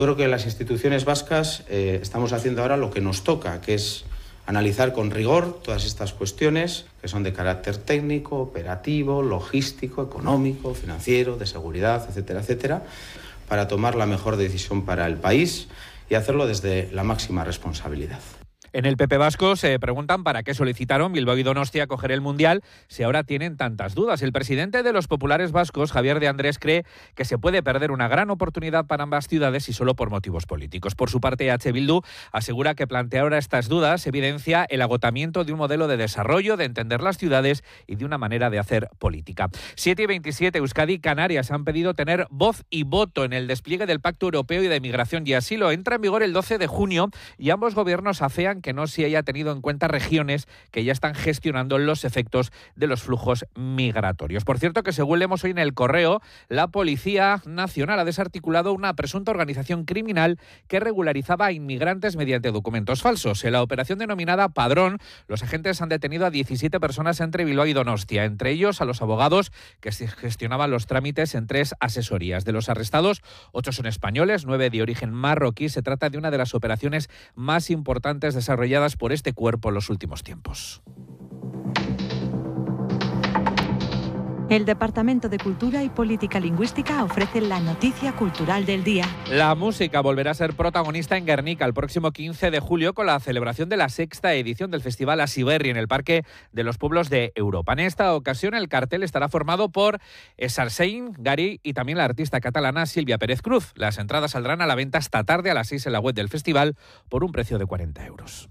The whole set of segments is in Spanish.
Creo que las instituciones vascas estamos haciendo ahora lo que nos toca, que es analizar con rigor todas estas cuestiones que son de carácter técnico, operativo, logístico, económico, financiero, de seguridad, etcétera, etcétera, para tomar la mejor decisión para el país y hacerlo desde la máxima responsabilidad. En el PP vasco se preguntan para qué solicitaron Bilbao y Donostia coger el Mundial si ahora tienen tantas dudas. El presidente de los populares vascos, Javier de Andrés, cree que se puede perder una gran oportunidad para ambas ciudades y solo por motivos políticos. Por su parte, EH Bildu asegura que plantear ahora estas dudas evidencia el agotamiento de un modelo de desarrollo, de entender las ciudades y de una manera de hacer política. 7:27, Euskadi y Canarias han pedido tener voz y voto en el despliegue del Pacto Europeo y de Migración y Asilo. Entra en vigor el 12 de junio y ambos gobiernos afean que no se haya tenido en cuenta regiones que ya están gestionando los efectos de los flujos migratorios. Por cierto, que según leemos hoy en El Correo, la Policía Nacional ha desarticulado una presunta organización criminal que regularizaba a inmigrantes mediante documentos falsos. En la operación denominada Padrón, los agentes han detenido a 17 personas entre Bilbao y Donostia, entre ellos a los abogados que gestionaban los trámites en 3 asesorías. De los arrestados, 8 son españoles, 9 de origen marroquí. Se trata de una de las operaciones más importantes desarrolladas por este cuerpo en los últimos tiempos. El Departamento de Cultura y Política Lingüística ofrece la noticia cultural del día. La música volverá a ser protagonista en Guernica el próximo 15 de julio con la celebración de la 6ª edición del Festival Asiberri en el Parque de los Pueblos de Europa. En esta ocasión el cartel estará formado por Sarsein, Gary y también la artista catalana Silvia Pérez Cruz. Las entradas saldrán a la venta esta tarde a las 6 en la web del festival por un precio de 40 euros.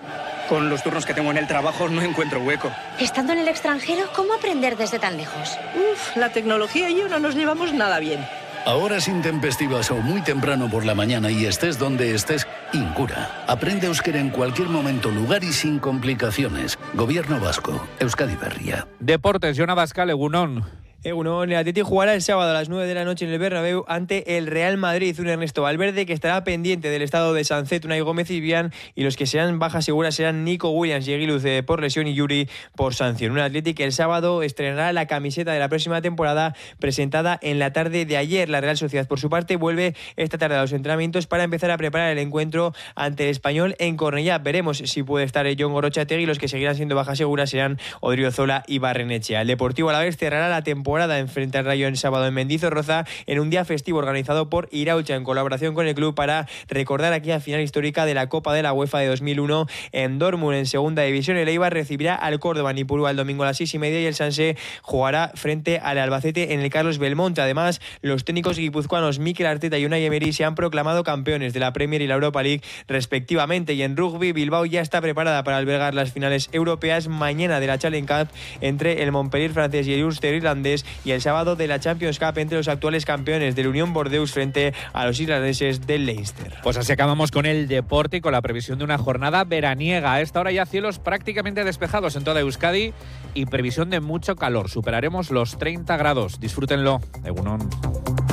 Con los turnos que tengo en el trabajo no encuentro hueco. Estando en el extranjero, ¿cómo aprender desde tan lejos? La tecnología y yo no nos llevamos nada bien. A horas intempestivas o muy temprano por la mañana y estés donde estés, Incura. Aprende euskera en cualquier momento, lugar y sin complicaciones. Gobierno vasco. Euskadi Berria. Deportes, Jon Abascal, egunon. El Atleti jugará el sábado a las 9 de la noche en el Bernabéu ante el Real Madrid. Un Ernesto Valverde que estará pendiente del estado de Sancet, Unai Gómez y Vivian, y los que serán bajas seguras serán Nico Williams y Eguiluz por lesión y Yuri por sanción. Un Atleti que el sábado estrenará la camiseta de la próxima temporada presentada en la tarde de ayer. La Real Sociedad, por su parte, vuelve esta tarde a los entrenamientos para empezar a preparar el encuentro ante el Español en Cornellá. Veremos si puede estar Jon Gorrotxategi. Los que seguirán siendo bajas seguras serán Odriozola y Barrenechea. El Deportivo Alavés cerrará la temporada enfrente al Rayo el sábado en Mendizorroza en un día festivo organizado por Iraultza en colaboración con el club para recordar aquella final histórica de la Copa de la UEFA de 2001 en Dortmund. En segunda división, el Eibar recibirá al Córdoba en Ipurúa el domingo a las 6:30 y el Sanse jugará frente al Albacete en el Carlos Belmonte. Además, los técnicos guipuzcoanos Mikel Arteta y Unai Emery se han proclamado campeones de la Premier y la Europa League respectivamente. Y en rugby, Bilbao ya está preparada para albergar las finales europeas mañana de la Challenge Cup entre el Montpellier francés y el Ulster irlandés, y el sábado de la Champions Cup entre los actuales campeones del Unión Bordeaux frente a los irlandeses del Leinster. Pues así acabamos con el deporte y con la previsión de una jornada veraniega. A esta hora ya cielos prácticamente despejados en toda Euskadi y previsión de mucho calor. Superaremos los 30 grados. Disfrútenlo. Egunon.